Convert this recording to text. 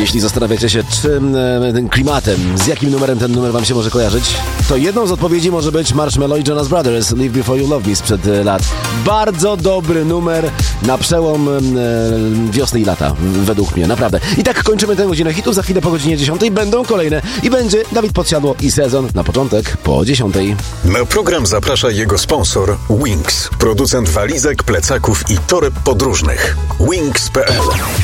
Jeśli zastanawiacie się, czym tym klimatem, z jakim numerem ten numer wam się może kojarzyć, to jedną z odpowiedzi może być Marshmello i Jonas Brothers, Live Before You Love Me sprzed lat. Bardzo dobry numer na przełom wiosny i lata, według mnie, naprawdę. I tak kończymy tę godzinę hitów. Za chwilę po godzinie 10 będą kolejne i będzie Dawid Podsiadło i Sezon na początek po 10. Na program zaprasza jego sponsor Wings, producent walizek, plecaków i toreb podróżnych. Wings.pl